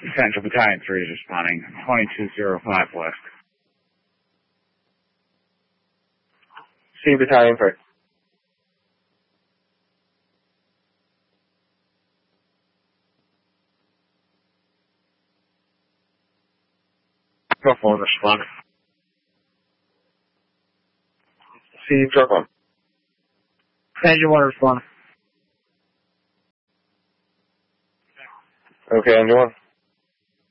Central Battalion 3 is responding. 2205 West. C Battalion 3. Truck 1 responding. C Truck 1. Engine 1 responding. Okay, Engine 1.